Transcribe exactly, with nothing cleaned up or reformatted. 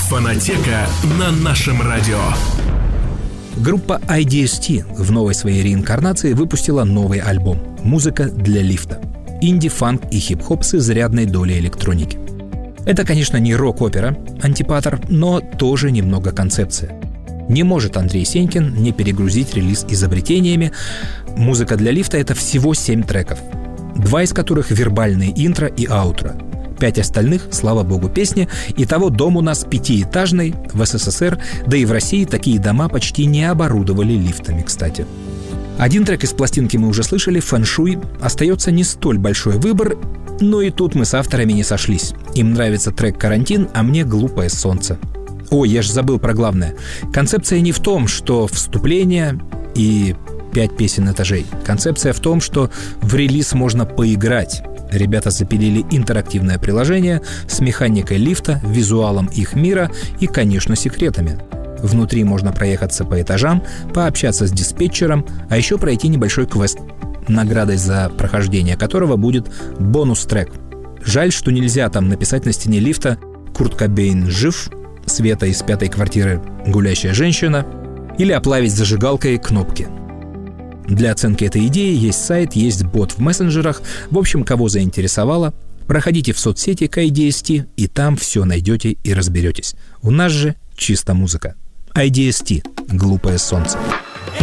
Фонотека на нашем радио. Группа ай ди эс ти в новой своей реинкарнации выпустила новый альбом «Музыка для лифта». Инди, фанк и хип-хоп с изрядной долей электроники. Это, конечно, не рок-опера, антипатер, но тоже немного концепция. Не может Андрей Сенькин не перегрузить релиз изобретениями. «Музыка для лифта» — это всего семь треков, два из которых вербальные интро и аутро. Пять остальных, слава богу, песни. Итого дом у нас пятиэтажный, в эс эс эс эр, да и в России такие дома почти не оборудовали лифтами, кстати. Один трек из пластинки мы уже слышали, «Фэншуй». Остается не столь большой выбор, но и тут мы с авторами не сошлись. Им нравится трек «Карантин», а мне «Глупое солнце». Ой, я же забыл про главное. Концепция не в том, что вступление и пять песен этажей. Концепция в том, что в релиз можно поиграть. Ребята запилили интерактивное приложение с механикой лифта, визуалом их мира и, конечно, секретами. Внутри можно проехаться по этажам, пообщаться с диспетчером, а еще пройти небольшой квест, наградой за прохождение которого будет бонус-трек. Жаль, что нельзя там написать на стене лифта «Курт Кобейн жив», «Света из пятой квартиры гулящая женщина» или оплавить зажигалкой кнопки. Для оценки этой идеи есть сайт, есть бот в мессенджерах. В общем, кого заинтересовало, проходите в соцсети к ай ди эс ти, и там все найдете и разберетесь. У нас же чисто музыка. ай ди эс ти. «Глупое солнце».